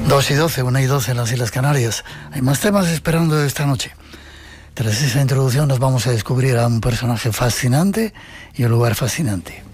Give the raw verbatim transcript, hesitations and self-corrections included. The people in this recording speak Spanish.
dos y doce, una y doce en las Islas Canarias. Hay más temas esperando esta noche. Tras esa introducción nos vamos a descubrir a un personaje fascinante y un lugar fascinante.